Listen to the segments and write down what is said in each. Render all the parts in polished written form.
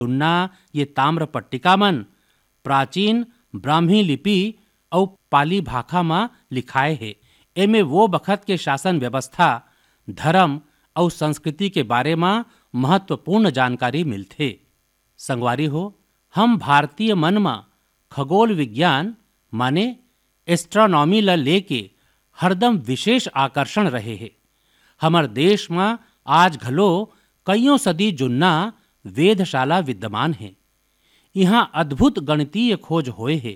जुन्ना ये ताम्र पट्टिका मन प्राचीन ब्राह्मी लिपि और पाली भाषा में लिखाए है। एमे वो बखत के शासन व्यवस्था, धर्म और संस्कृति के बारे में महत्वपूर्ण जानकारी मिलथे। संगवारी हो, हम भारतीय मन में खगोल विज्ञान माने एस्ट्रोनॉमी ला लेके हरदम विशेष आकर्षण रहे है। हमर देश में आज घलो कईयों सदी जुन्ना वेधशाला विद्यमान है। यहाँ अद्भुत गणितीय खोज होए है।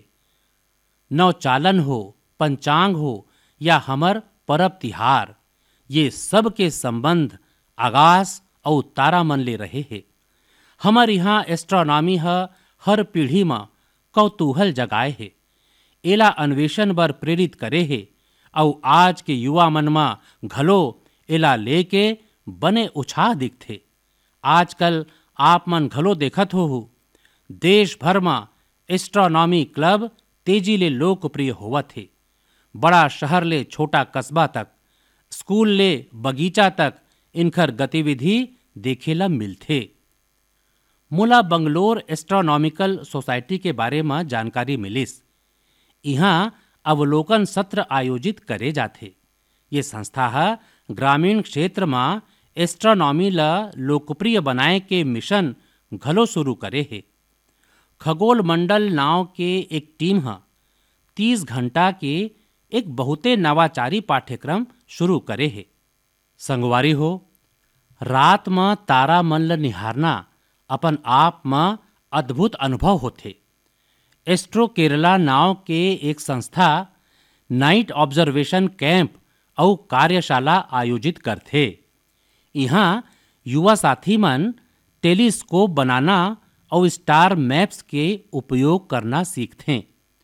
नवचालन हो, पंचांग हो या हमर परब तिहार, ये सब के संबंध आकाश और तारा मन ले रहे है। हमर यहाँ एस्ट्रोनॉमी हर पीढ़ी में कौतूहल जगाए है, एला अन्वेषण बर प्रेरित करे है और आज के युवा मन में घलो एला लेके बने उत्साह दिखथे। आजकल आप मन घलो देखत हो, देश भर में एस्ट्रोनॉमी क्लब तेजी ले लोकप्रिय होवत है। बड़ा शहर ले छोटा कस्बा तक, स्कूल ले बगीचा तक इनकर गतिविधि देखेला मिलथे। मोला बंगलोर एस्ट्रोनॉमिकल सोसाइटी के बारे में जानकारी मिलिस। यहाँ अवलोकन सत्र आयोजित करे जाथे। ये संस्था ग्रामीण क्षेत्र में एस्ट्रोनॉमी ला लोकप्रिय बनाए के मिशन घलो शुरू करे है। खगोल मंडल नाव के एक टीम 30 घंटा के एक बहुते नवाचारी पाठ्यक्रम शुरू करे है। संगवारी हो, रात में तारा मन ल निहारना अपन आप में अद्भुत अनुभव होथे। एस्ट्रो केरला नाव के एक संस्था नाइट ऑब्जर्वेशन कैंप और कार्यशाला आयोजित करथे। यहाँ युवा साथी मन टेलीस्कोप बनाना और स्टार मैप्स के उपयोग करना सीखते।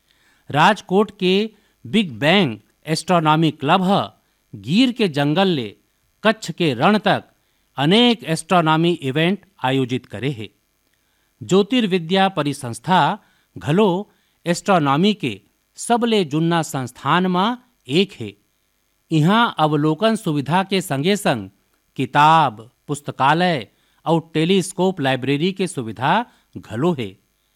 राजकोट के बिग बैंग एस्ट्रोनॉमी क्लब गिर के जंगल ले कच्छ के रण तक अनेक एस्ट्रोनॉमी इवेंट आयोजित करे है। ज्योतिर्विद्या परिसंस्था घलो एस्ट्रोनॉमी के सबले जुन्ना संस्थान में एक है। यहाँ अवलोकन सुविधा के संगे संग किताब, पुस्तकालय और टेलीस्कोप लाइब्रेरी के सुविधा घलो है।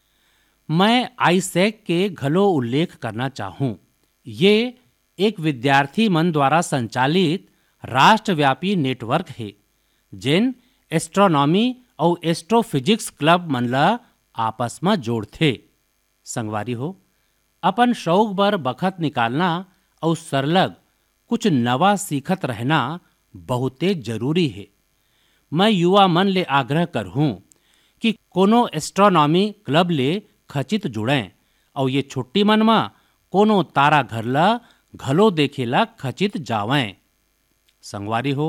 मैं आईसैक के घलो उल्लेख करना चाहूँ। ये एक विद्यार्थी मन द्वारा संचालित राष्ट्रव्यापी नेटवर्क है, जिन एस्ट्रोनॉमी और एस्ट्रोफिजिक्स क्लब मन ला आपस में जोड़थे। संगवारी हो, अपन शौक बर बखत निकालना और सरलग कुछ नवा सीखत रहना बहुते जरूरी है। मैं युवा मन ले आग्रह करहूँ कि कोनो एस्ट्रोनॉमी क्लब ले खचित जुड़ें और ये छुट्टी मन में कोनो तारा घर ला घलो देखेला खचित जावें। संगवारी हो,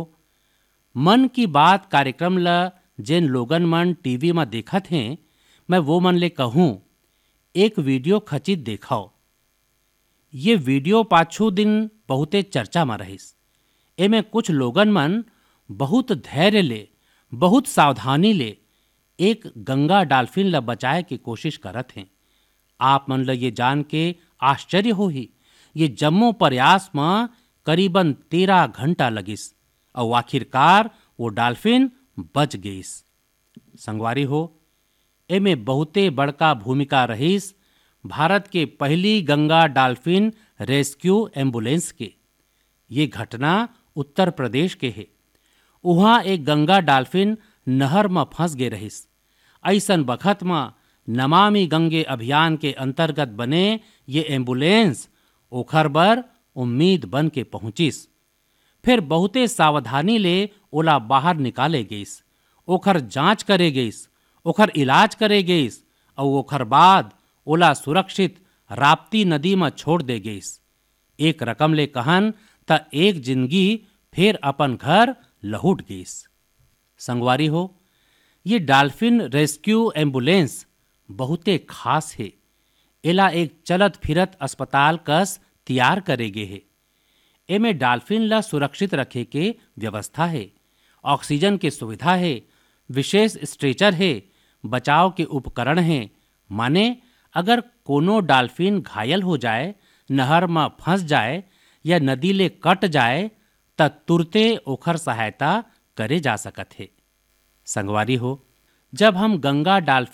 मन की बात कार्यक्रम ला जिन लोगन मन टीवी में देखत हैं, मैं वो मन ले कहूँ एक वीडियो खचित देखाओ। ये वीडियो पाछू दिन बहुते चर्चा में रहिस। एमे कुछ लोगन मन बहुत धैर्य ले, बहुत सावधानी ले एक गंगा डॉल्फिन ला बचाए की कोशिश करत हैं। आप मन ला ये जान के आश्चर्य होही, ये जम्मो प्रयास में करीबन 13 घंटा लगिस और आखिरकार वो डॉल्फिन बच गईस। संगवारी हो, एमे बहुते बड़का भूमिका रहीस भारत के पहली गंगा डॉल्फिन रेस्क्यू एम्बुलेंस के। ये घटना उत्तर प्रदेश के है। वहाँ एक गंगा डॉल्फिन नहर में फंस गए रहिस। ऐसन बखत में नमामि गंगे अभियान के अंतर्गत बने ये एम्बुलेंस ओखर बर उम्मीद बन के पहुंचिस। फिर बहुते सावधानी ले ओला बाहर निकाले गईस, ओखर जांच करे गईस, ओखर इलाज करे गईस और ओखर बाद ओला सुरक्षित राप्ती नदी में छोड़ दे गईस। एक रकम ले कहन त एक जिंदगी फिर अपन घर लहुट गईस। संगवारी हो, ये डॉल्फिन रेस्क्यू एम्बुलेंस बहुते खास है। एला एक चलत फिरत अस्पताल कस तैयार करे गे है। एमे डॉल्फिन ला सुरक्षित रखे के व्यवस्था है, ऑक्सीजन के सुविधा है, विशेष स्ट्रेचर है, बचाव के उपकरण हैं। माने अगर कोनो डॉल्फिन घायल हो जाए, नहर में फंस जाए या नदी ले कट जाए त तुरते ओखर सहायता करे जा सकत है। संगवारी हो, जब हम गंगा डॉल्फिन